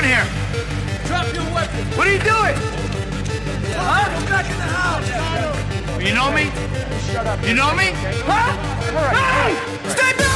here? Drop your weapons. What are you doing? Huh? Go back in the house. You know me? Shut up. You know me? Huh? Hey! Stay back!